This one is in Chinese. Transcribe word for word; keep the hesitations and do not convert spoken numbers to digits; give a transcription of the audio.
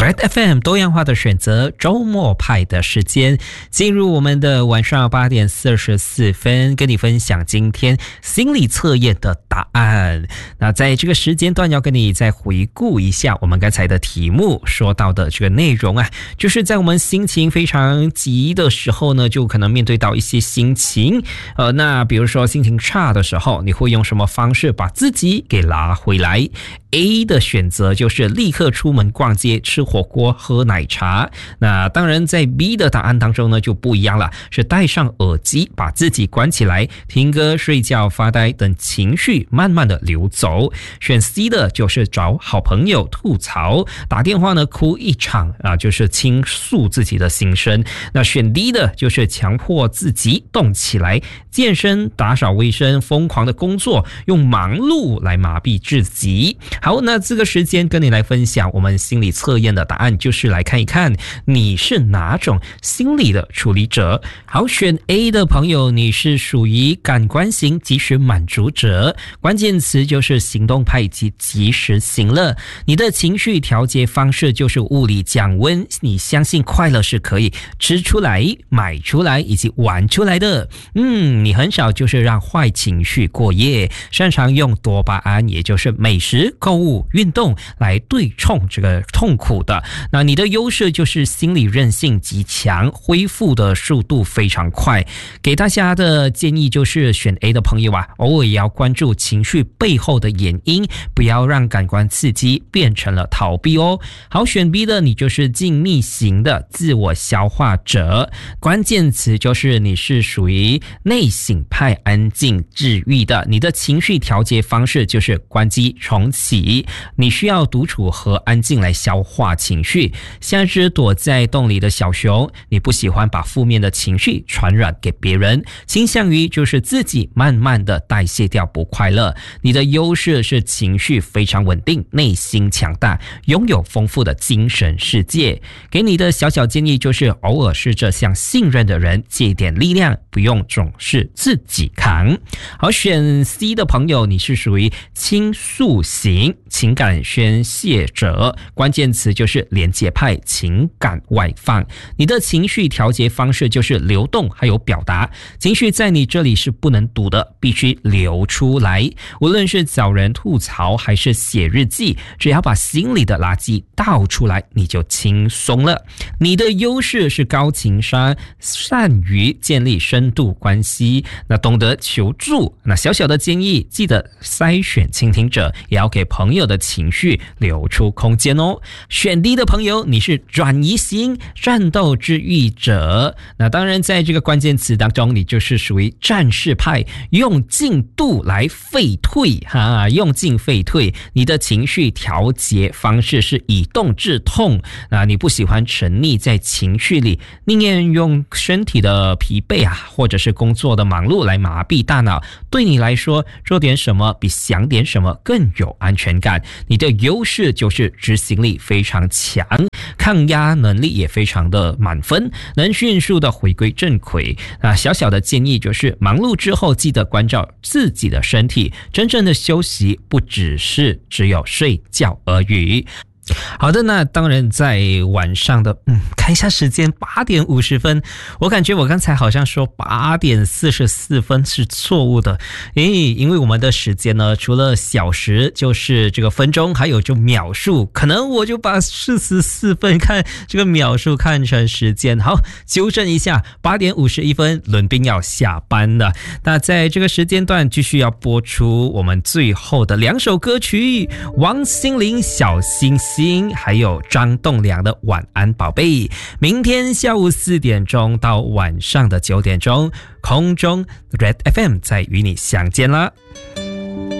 Red F M 多样化的选择，周末派的时间，进入我们的晚上八点四十四分，跟你分享今天心理测验的答案。那在这个时间段要跟你再回顾一下我们刚才的题目说到的这个内容啊，就是在我们心情非常急的时候呢，就可能面对到一些心情，呃，那比如说心情差的时候，你会用什么方式把自己给拉回来？ A 的选择就是立刻出门逛街、吃火锅、喝奶茶。那当然在 B 的答案当中呢就不一样了，是戴上耳机把自己关起来，听歌、睡觉、发呆，等情绪慢慢的流走。选 C 的就是找好朋友吐槽，打电话呢哭一场啊，就是倾诉自己的心声。那选 D 的就是强迫自己动起来，健身、打扫卫生、疯狂的工作，用忙碌来麻痹自己。好，那这个时间跟你来分享我们心理测验的答案，就是来看一看你是哪种心理的处理者。好，选 A 的朋友，你是属于感官型及时满足者，关键词就是行动派及及时行乐。你的情绪调节方式就是物理降温，你相信快乐是可以吃出来、买出来以及玩出来的。嗯，你很少就是让坏情绪过夜，擅长用多巴胺，也就是美食、购物、运动来对冲这个痛苦的。那你的优势就是心理韧性极强，恢复的速度非常快。给大家的建议就是选 A 的朋友啊，偶尔也要关注情绪背后的原因，不要让感官刺激变成了逃避哦。好，选 B 的你就是静谧型的自我消化者，关键词就是你是属于内省派、安静治愈的。你的情绪调节方式就是关机重启，你需要独处和安静来消化情绪，像只躲在洞里的小熊，你不喜欢把负面的情绪传染给别人，倾向于就是自己慢慢的代谢掉不快乐。你的优势是情绪非常稳定，内心强大，拥有丰富的精神世界。给你的小小建议就是偶尔试着向信任的人借一点力量，不用总是自己扛。好，选 C 的朋友，你是属于倾诉型情感宣泄者，关键词就是连接派、情感外放。你的情绪调节方式就是流动还有表达，情绪在你这里是不能堵的，必须流出来。无论是找人吐槽还是写日记，只要把心里的垃圾倒出来，你就轻松了。你的优势是高情商，善于建立深度关系，那懂得求助。那小小的建议，记得筛选倾听者，也要给朋友的情绪留出空间哦。选 D 的朋友，你是转移型战斗治愈者，那当然在这个关键词当中，你就是属于战士派，用进度来废退哈，用进废退。你的情绪调节方式是以动制痛啊，你不喜欢沉溺在情绪里，宁愿用身体的疲惫啊，或者是工作的忙碌来麻痹大脑。对你来说，做点什么比想点什么更有安全感。你的优势就是执行力非常强，抗压能力也非常的满分，能迅速的回归正轨。啊，小小的建议就是忙碌之后记得关照自己的身体，真正的休息不只是只有睡觉而已。好的，那当然在晚上的嗯，看一下时间八点五十分，我感觉我刚才好像说八点四十四分是错误的，诶，因为我们的时间呢，除了小时就是这个分钟，还有就秒数，可能我就把四十四分看这个秒数看成时间。好，纠正一下，八点五十一分伦斌要下班了。那在这个时间段继续要播出我们最后的两首歌曲，王心凌小星星，还有张栋梁的晚安宝贝。明天下午四点钟到晚上的九点钟，空中 Red F M 再与你相见啦。